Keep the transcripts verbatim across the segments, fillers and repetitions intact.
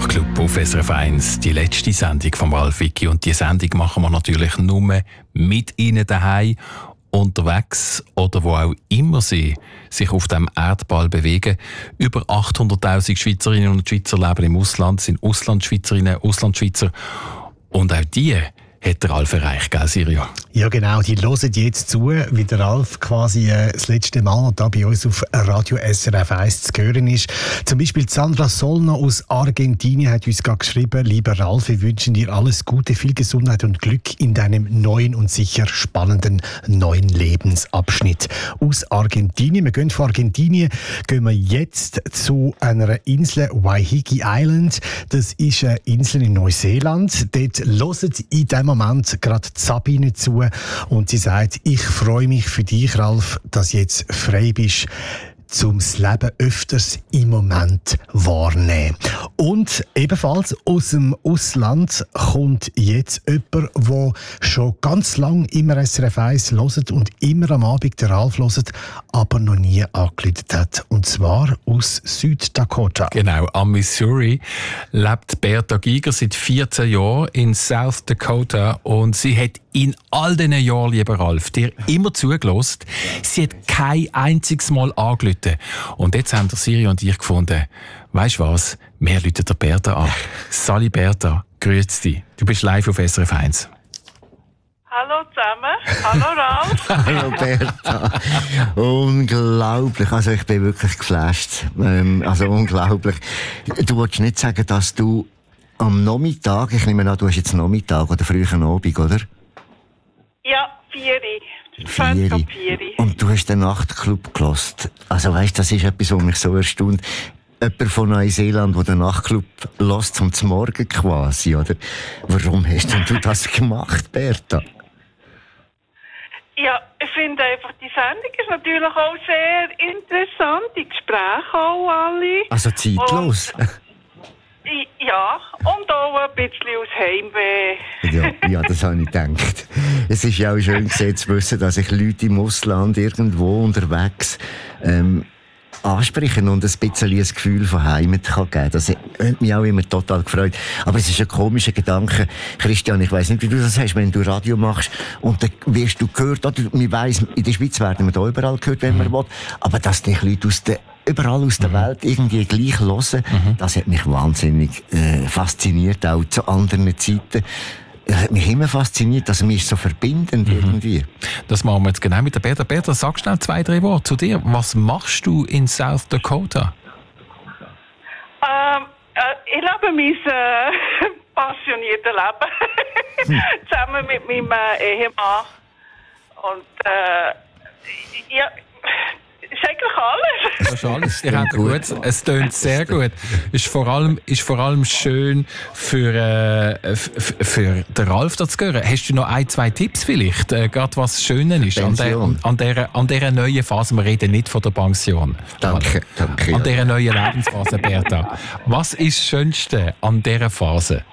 Nachtclub auf S R F eins, die letzte Sendung von Ralf Vicki. Und die Sendung machen wir natürlich nur mit Ihnen daheim, unterwegs oder wo auch immer Sie sich auf dem Erdball bewegen. Über achthunderttausend Schweizerinnen und Schweizer leben im Ausland, sind Auslandschweizerinnen, Auslandschweizer. Und auch die hat der Ralf erreicht, gell, Siria? Ja, genau. Die hören jetzt zu, wie der Ralf quasi äh, das letzte Mal da bei uns auf Radio S R F eins zu hören ist. Zum Beispiel Sandra Solner aus Argentinien hat uns gerade geschrieben: Lieber Ralf, wir wünschen dir alles Gute, viel Gesundheit und Glück in deinem neuen und sicher spannenden neuen Lebensabschnitt. Aus Argentinien. Wir gehen von Argentinien gehen wir jetzt zu einer Insel, Waiheke Island. Das ist eine Insel in Neuseeland. Dort hören in diesem Moment gerade Sabine zu und sie sagt: Ich freue mich für dich, Ralf, dass du jetzt frei bist, um das Leben öfters im Moment wahrnehmen. Und ebenfalls aus dem Ausland kommt jetzt jemand, der schon ganz lange immer S R F eins hört und immer am Abend den Ralf hört, aber noch nie angerufen hat. Und zwar aus Süddakota. Genau, am Missouri lebt Berta Giger seit vierzehn Jahren in South Dakota und sie hat in all diesen Jahren, lieber Ralf, dir immer zugelassen. Sie hat kein einziges Mal angerufen. Und jetzt haben der Siri und ich gefunden, weisst du was, wir rufen der Berta an. Sali Berta, grüß dich. Du bist live auf S R F eins. Hallo zusammen, hallo Ralf. Hallo Berta. Unglaublich, also ich bin wirklich geflasht. Ähm, also unglaublich. Du wolltest nicht sagen, dass du am Nachmittag, ich nehme an, du hast jetzt Nachmittag oder frühen Abend, oder? Ja, vier. Vieri. Und du hast den Nachtclub gehört. Also weißt, das ist etwas, was mich so erstaunt. Jemand von Neuseeland, der den Nachtclub hört, zum Morgen quasi, oder? Warum hast denn du das gemacht, Berta? Ja, ich finde einfach, die Sendung ist natürlich auch sehr interessant. Die Gespräche auch alle. Also zeitlos? Und, ja, und auch ein bisschen aus Heimweh. Ja, ja, das habe ich gedacht. Es ist ja auch schön gesehen zu wissen, dass ich Leute im Ausland irgendwo unterwegs ähm, ansprechen und ein bisschen ein Gefühl von Heimat kann geben. Das hat mich auch immer total gefreut. Aber es ist ein komischer Gedanke. Christian, ich weiss nicht, wie du das hast, wenn du Radio machst und dann wirst du gehört, oder man weiss, in der Schweiz werden wir da überall gehört, wenn man will, aber dass dich Leute aus der überall aus der mhm. Welt irgendwie gleich hören, mhm. das hat mich wahnsinnig äh, fasziniert, auch zu anderen Zeiten. Das hat mich immer fasziniert, dass mich so verbindend mhm. irgendwie. Das machen wir jetzt genau mit der Berta. Berta, sag schnell zwei, drei Worte zu dir. Was machst du in South Dakota? Ähm, äh, ich lebe mein äh, passioniertes Leben. hm. Zusammen mit meinem äh, Ehemann. Und äh, ja... ist eigentlich alles. Das ist alles. Ihr habt gut. Es tönt sehr gut. Ist vor allem, ist vor allem schön für, äh, f- für den Ralf da zu hören. Hast du noch ein, zwei Tipps vielleicht? Äh, gerade was Schönes ist an, der, an, dieser, an dieser neuen Phase. Wir reden nicht von der Pension. Danke, danke. An dieser neuen Lebensphase, Berta. Was ist das Schönste an dieser Phase?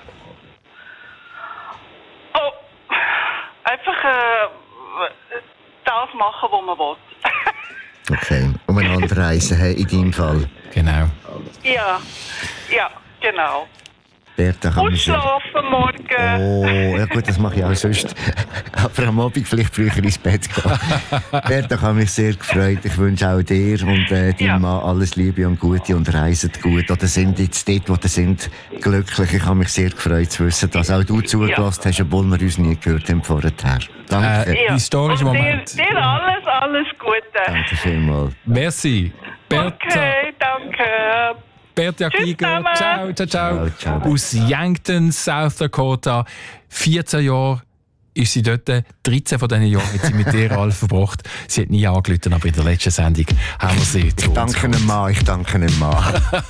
Oh, einfach äh, das machen, was man will. Okay, umeinander reisen, hey, in deinem Fall. Genau. Ja, ja, genau. Berta, kann Ausschlafen morgen. Oh, ja gut, das mache ich auch sonst. Aber am Abend vielleicht früher ins Bett gehen. Berta, ich habe mich sehr gefreut. Ich wünsche auch dir und äh, deinem ja. Mann alles Liebe und Gute und reiset gut. Oder sind jetzt dort, wo sie sind, glücklich. Ich habe mich sehr gefreut zu wissen, dass auch du zugelassen ja. hast, obwohl wir uns nie gehört haben vorher. Danke. Äh, ja. Historischer Moment. Dir, dir alles, alles Gute. Danke vielmals. Merci. Berta. Okay, danke. Berta Giger, ciao, ciao, ciao. Ciao, ciao. Aus Yankton, South Dakota. vierzehn Jahre ist sie dort. dreizehn von diesen Jahren hat sie mit dir, Ralf, verbracht. Sie hat nie angerufen, aber in der letzten Sendung haben wir sie zu Ich danke einem Mann, ich danke einem Mann.